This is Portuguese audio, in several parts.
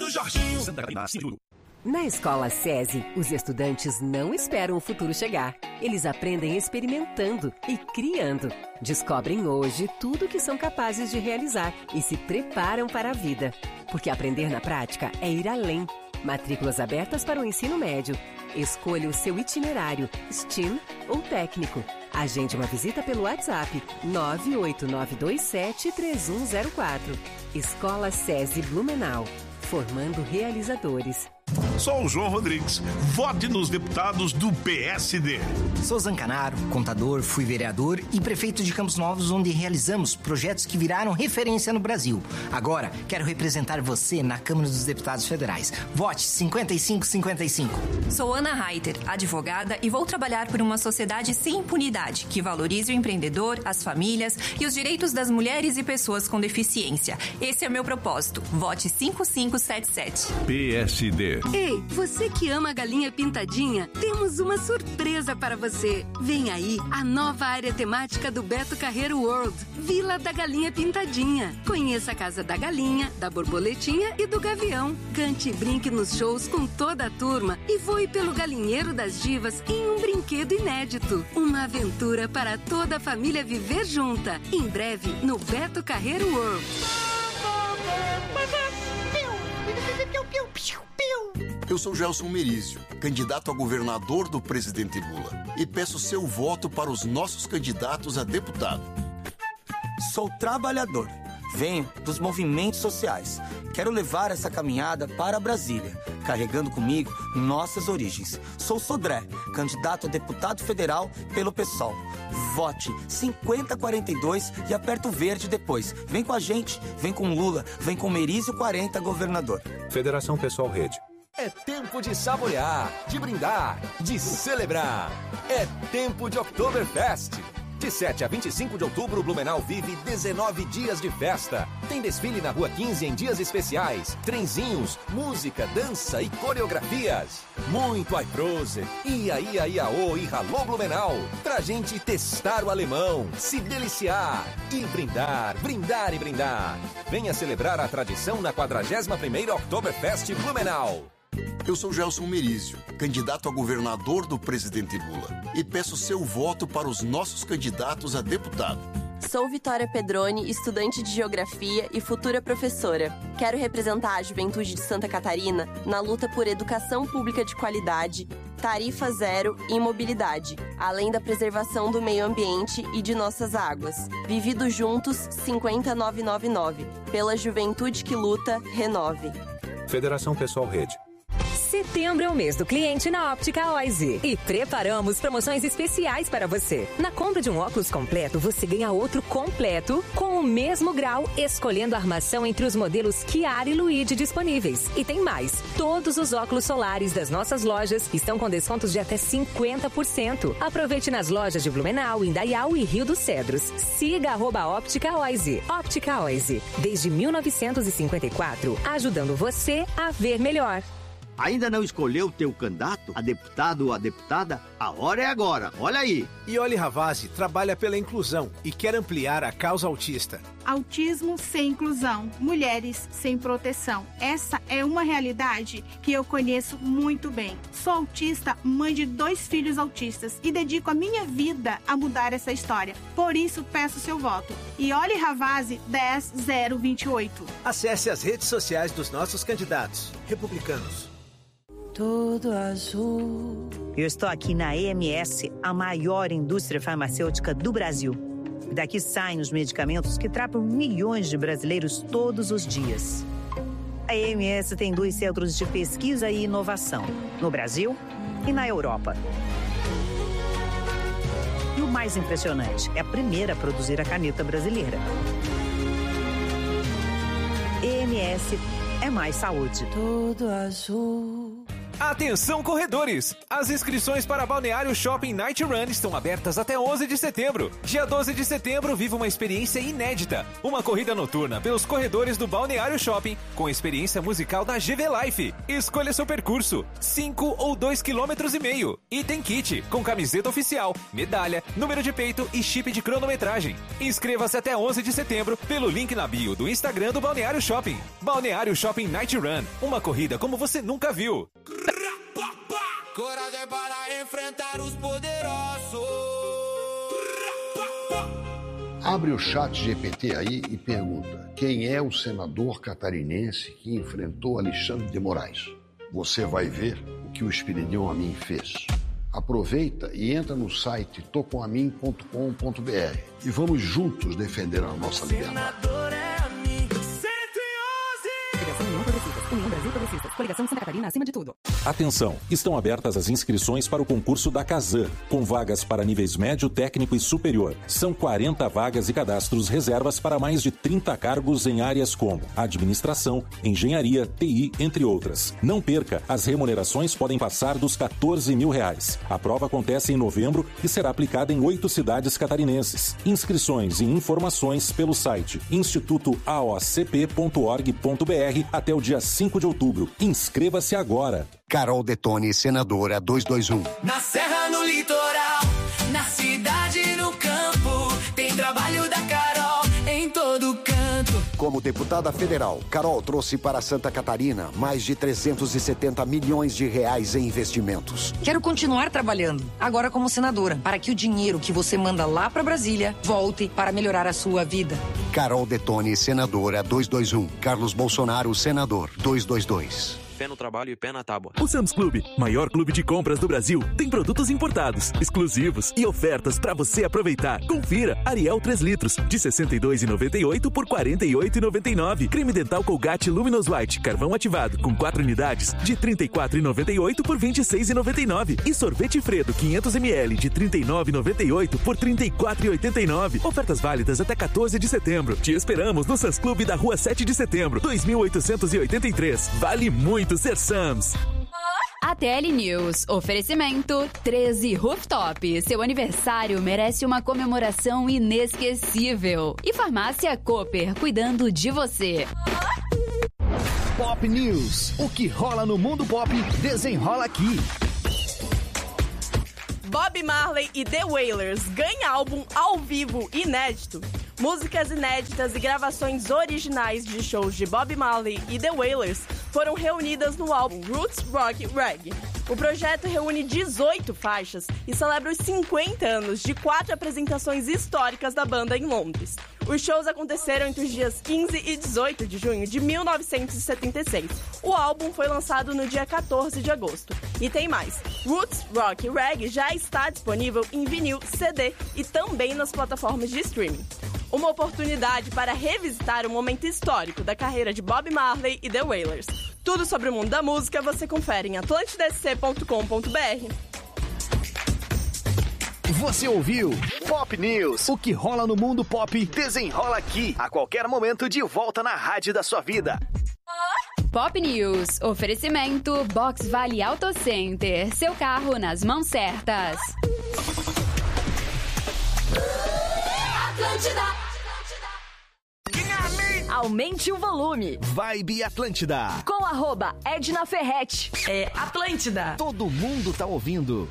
do Jorginho. Santa Catarina, Na Escola SESI, os estudantes não esperam o futuro chegar. Eles aprendem experimentando e criando. Descobrem hoje tudo o que são capazes de realizar e se preparam para a vida. Porque aprender na prática é ir além. Matrículas abertas para o ensino médio. Escolha o seu itinerário, STEAM ou técnico. Agende uma visita pelo WhatsApp 989273104. Escola SESI Blumenau. Formando realizadores. Sou o João Rodrigues. Vote nos deputados do PSD. Sou Zancanaro, contador, fui vereador e prefeito de Campos Novos, onde realizamos projetos que viraram referência no Brasil. Agora, quero representar você na Câmara dos Deputados Federais. Vote 5555. Sou Ana Reiter, advogada, e vou trabalhar por uma sociedade sem impunidade, que valorize o empreendedor, as famílias e os direitos das mulheres e pessoas com deficiência. Esse é meu propósito. Vote 5577. PSD. Ei, você que ama a galinha pintadinha, temos uma surpresa para você. Vem aí a nova área temática do Beto Carreiro World, Vila da Galinha Pintadinha. Conheça a Casa da Galinha, da Borboletinha e do Gavião. Cante e brinque nos shows com toda a turma e voe pelo Galinheiro das Divas em um brinquedo inédito. Uma aventura para toda a família viver junta. Em breve no Beto Carreiro World. Eu sou Gelson Merizio, candidato a governador do presidente Lula, e peço seu voto para os nossos candidatos a deputado. Sou trabalhador, venho dos movimentos sociais. Quero levar essa caminhada para Brasília, carregando comigo nossas origens. Sou Sodré, candidato a deputado federal pelo PSOL. Vote 5042 e aperta o verde depois. Vem com a gente, vem com Lula, vem com Merizio 40, governador. Federação Pessoal Rede. É tempo de saborear, de brindar, de celebrar. É tempo de Oktoberfest. De 7 a 25 de outubro, Blumenau vive 19 dias de festa. Tem desfile na Rua 15 em dias especiais, trenzinhos, música, dança e coreografias. Muito iProse, ia, iaô e ralô Blumenau. Pra gente testar o alemão, se deliciar e brindar, brindar e brindar. Venha celebrar a tradição na 41ª Oktoberfest Blumenau. Eu sou Gelson Merizio, candidato a governador do presidente Lula, e peço seu voto para os nossos candidatos a deputado. Sou Vitória Pedroni, estudante de Geografia e futura professora. Quero representar a juventude de Santa Catarina na luta por educação pública de qualidade, tarifa zero e mobilidade, além da preservação do meio ambiente e de nossas águas. Vividos juntos, 50999. Pela juventude que luta, renove. Federação Pessoal Rede. Setembro é o mês do cliente na Óptica Oise e preparamos promoções especiais para você. Na compra de um óculos completo, você ganha outro completo com o mesmo grau, escolhendo a armação entre os modelos Chiara e Luigi disponíveis. E tem mais, todos os óculos solares das nossas lojas estão com descontos de até 50%. Aproveite nas lojas de Blumenau, Indaial e Rio dos Cedros. Siga @Óptica Oise. Óptica Oise, desde 1954, ajudando você a ver melhor. Ainda não escolheu o teu candidato, a deputado ou a deputada? A hora é agora, olha aí! Iole Ravazzi trabalha pela inclusão e quer ampliar a causa autista. Autismo sem inclusão, mulheres sem proteção. Essa é uma realidade que eu conheço muito bem. Sou autista, mãe de 2 filhos autistas e dedico a minha vida a mudar essa história. Por isso, peço seu voto. Iole Ravazzi 10028. Acesse as redes sociais dos nossos candidatos republicanos. Tudo azul. Eu estou aqui na EMS, a maior indústria farmacêutica do Brasil. Daqui saem os medicamentos que tratam milhões de brasileiros todos os dias. A EMS tem 2 centros de pesquisa e inovação, no Brasil e na Europa. E o mais impressionante, é a primeira a produzir a caneta brasileira. EMS é mais saúde. Tudo azul. Atenção, corredores! As inscrições para Balneário Shopping Night Run estão abertas até 11 de setembro. Dia 12 de setembro, viva uma experiência inédita. Uma corrida noturna pelos corredores do Balneário Shopping, com experiência musical da GV Life. Escolha seu percurso, 5 ou 2,5 km. E tem kit, com camiseta oficial, medalha, número de peito e chip de cronometragem. Inscreva-se até 11 de setembro pelo link na bio do Instagram do Balneário Shopping. Balneário Shopping Night Run, uma corrida como você nunca viu. Coragem para enfrentar os poderosos. Abre o chat GPT aí e pergunta: quem é o senador catarinense que enfrentou Alexandre de Moraes? Você vai ver o que o Espiridião Amin fez. Aproveita e entra no site tocoamin.com.br e vamos juntos defender a nossa liberdade. União Brasil Progressistas. Coligação Santa Catarina acima de tudo. Atenção, estão abertas as inscrições para o concurso da Casan, com vagas para níveis médio, técnico e superior. São 40 vagas e cadastros reservas para mais de 30 cargos em áreas como administração, engenharia, TI, entre outras. Não perca, as remunerações podem passar dos R$14 mil. A prova acontece em novembro e será aplicada em 8 cidades catarinenses. Inscrições e informações pelo site institutoaocp.org.br até o dia 5 de outubro. Inscreva-se agora. Carol Detone, senadora 221. Na serra, no litoral, na cidade, no campo, tem trabalho da Carol em todo canto. Como deputada federal, Carol trouxe para Santa Catarina mais de 370 milhões de reais em investimentos. Quero continuar trabalhando, agora como senadora, para que o dinheiro que você manda lá para Brasília volte para melhorar a sua vida. Carol Detone, senadora 221. Carlos Bolsonaro, senador 222. Pé no trabalho e pé na tábua. O Sam's Club, maior clube de compras do Brasil, tem produtos importados, exclusivos e ofertas para você aproveitar. Confira: Ariel 3 litros, de R$ 62,98 por R$ 48,99. Creme dental Colgate Luminous White, carvão ativado, com 4 unidades, de R$ 34,98 por R$ 26,99. E sorvete Fredo 500 ml, de R$ 39,98 por R$ 34,89. Ofertas válidas até 14 de setembro. Te esperamos no Sam's Club da Rua 7 de Setembro, 2883. Vale muito ser Sam's. ATL News. Oferecimento 13 Rooftop. Seu aniversário merece uma comemoração inesquecível. E Farmácia Cooper, cuidando de você. Pop News. O que rola no mundo pop, desenrola aqui. Bob Marley e The Wailers ganham álbum ao vivo inédito. Músicas inéditas e gravações originais de shows de Bob Marley e The Wailers foram reunidas no álbum Roots Rock Reggae. O projeto reúne 18 faixas e celebra os 50 anos de 4 apresentações históricas da banda em Londres. Os shows aconteceram entre os dias 15 e 18 de junho de 1976. O álbum foi lançado no dia 14 de agosto. E tem mais. Roots Rock Reggae já está disponível em vinil, CD e também nas plataformas de streaming. Uma oportunidade para revisitar um momento histórico da carreira de Bob Marley e The Wailers. Tudo sobre o mundo da música você confere em atlantidasc.com.br. Você ouviu Pop News. O que rola no mundo pop, desenrola aqui. A qualquer momento, de volta na rádio da sua vida. Pop News. Oferecimento Box Vale Auto Center. Seu carro nas mãos certas. Atlântida. Aumente o volume. Vibe Atlântida. Com @Edna Ferretti. É Atlântida. Todo mundo tá ouvindo.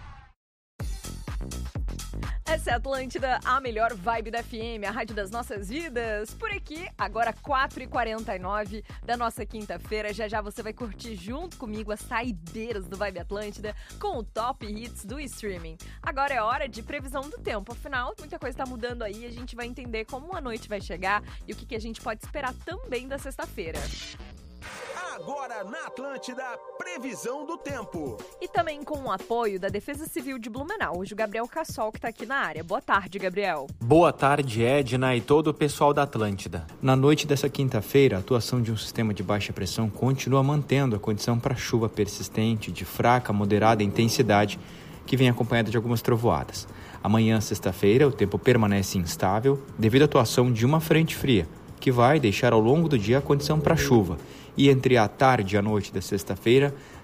Essa é a Atlântida, a melhor vibe da FM, a rádio das nossas vidas. Por aqui, agora 4h49 da nossa quinta-feira. Já já você vai curtir junto comigo as saideiras do Vibe Atlântida com o Top Hits do streaming. Agora é hora de previsão do tempo. Afinal, muita coisa tá mudando aí. A gente vai entender como a noite vai chegar e o que a gente pode esperar também da sexta-feira. Agora na Atlântida, previsão do tempo. E também com o apoio da Defesa Civil de Blumenau, hoje o Gabriel Cassol que tá aqui na área. Boa tarde, Gabriel. Boa tarde, Edna e todo o pessoal da Atlântida. Na noite dessa quinta-feira, a atuação de um sistema de baixa pressão continua mantendo a condição para chuva persistente de fraca a moderada intensidade, que vem acompanhada de algumas trovoadas. Amanhã, sexta-feira, o tempo permanece instável devido à atuação de uma frente fria, que vai deixar ao longo do dia a condição para chuva. E entre a tarde e a noite da sexta-feira,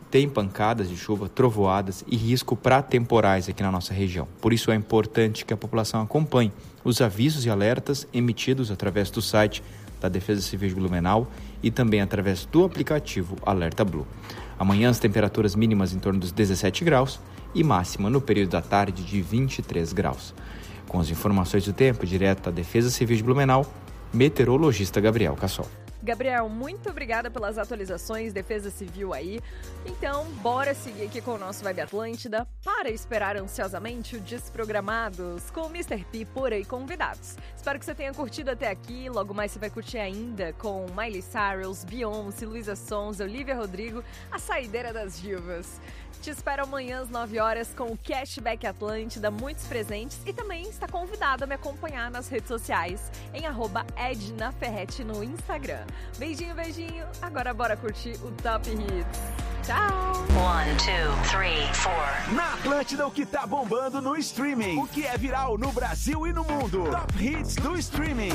tem pancadas de chuva, trovoadas e risco para temporais aqui na nossa região. Por isso é importante que a população acompanhe os avisos e alertas emitidos através do site da Defesa Civil de Blumenau e também através do aplicativo Alerta Blue. Amanhã as temperaturas mínimas em torno dos 17 graus e máxima no período da tarde de 23 graus. Com as informações do tempo, direto da Defesa Civil de Blumenau, meteorologista Gabriel Cassol. Gabriel, muito obrigada pelas atualizações, Defesa Civil aí. Então, bora seguir aqui com o nosso Vibe Atlântida para esperar ansiosamente o Desprogramados com o Mr. P por aí convidados. Espero que você tenha curtido até aqui, logo mais você vai curtir ainda com Miley Cyrus, Beyoncé, Luísa Sonza, Olivia Rodrigo, a saideira das divas. Te espero amanhã às 9 horas com o Cashback Atlântida, muitos presentes e também está convidado a me acompanhar nas redes sociais em @ednaferretti no Instagram. Beijinho, beijinho. Agora bora curtir o Top Hits. Tchau! 1, 2, 3, 4. Na Atlântida, o que tá bombando no streaming. O que é viral no Brasil e no mundo. Top Hits do streaming.